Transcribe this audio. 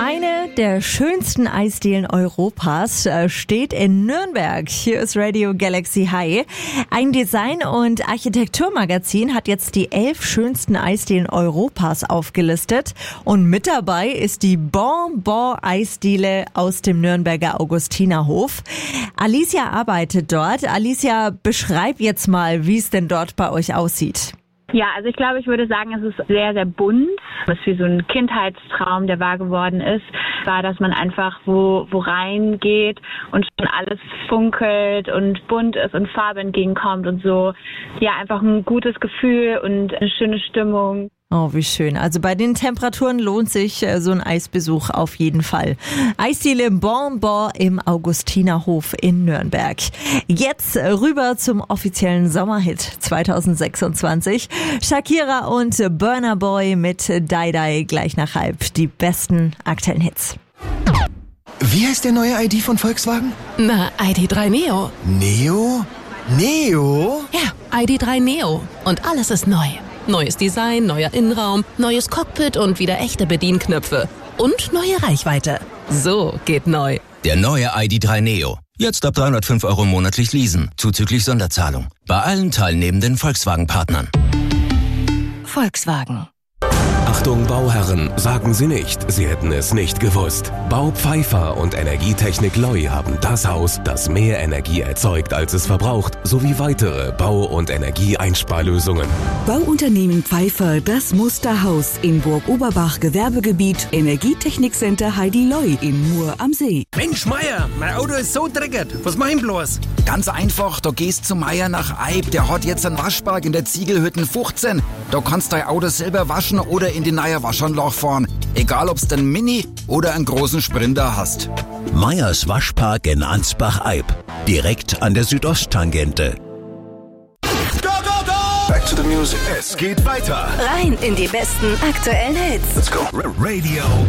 Eine der schönsten Eisdielen Europas steht in Nürnberg. Hier ist Radio Galaxy High. Ein Design- und Architekturmagazin hat jetzt die 11 schönsten Eisdielen Europas aufgelistet. Und mit dabei ist die Bon-Bon-Eisdiele aus dem Nürnberger Augustinerhof. Alicia arbeitet dort. Alicia, beschreib jetzt mal, wie es denn dort bei euch aussieht. Ja, also ich glaube, ich würde sagen, es ist sehr, sehr bunt. Was wie so ein Kindheitstraum, der wahr geworden ist, war, dass man einfach wo reingeht und schon alles funkelt und bunt ist und Farbe entgegenkommt und so. Ja, einfach ein gutes Gefühl und eine schöne Stimmung. Oh, wie schön. Also bei den Temperaturen lohnt sich so ein Eisbesuch auf jeden Fall. Eisdiele Bon-Bon im Augustinerhof in Nürnberg. Jetzt rüber zum offiziellen Sommerhit 2026. Shakira und Burna Boy mit Die Die gleich nach halb. Die besten aktuellen Hits. Wie heißt der neue ID von Volkswagen? Na, ID.3 Neo. Neo? Neo? Ja, ID.3 Neo. Und alles ist neu. Neues Design, neuer Innenraum, neues Cockpit und wieder echte Bedienknöpfe. Und neue Reichweite. So geht neu. Der neue ID.3 Neo. Jetzt ab 305 € monatlich leasen, zuzüglich Sonderzahlung. Bei allen teilnehmenden Volkswagen-Partnern. Volkswagen. Achtung Bauherren, sagen Sie nicht, Sie hätten es nicht gewusst. Bau Pfeiffer und Energietechnik Loi haben das Haus, das mehr Energie erzeugt, als es verbraucht, sowie weitere Bau- und Energieeinsparlösungen. Bauunternehmen Pfeiffer, das Musterhaus in Burg-Oberbach, Gewerbegebiet, Energietechnikcenter Heidi Loi in Mur am See. Mensch Meier, mein Auto ist so dreckig. Was mach ich bloß? Ganz einfach, da gehst zu Meier nach Eib. Der hat jetzt einen Waschpark in der Ziegelhütten 15. Da kannst dein Auto selber waschen oder in die neue Waschanlage fahren. Egal, ob's den Mini oder einen großen Sprinter hast. Meyers Waschpark in Ansbach-Eib. Direkt an der Südosttangente. Go, go, go! Back to the music. Es geht weiter. Rein in die besten aktuellen Hits. Let's go. Radio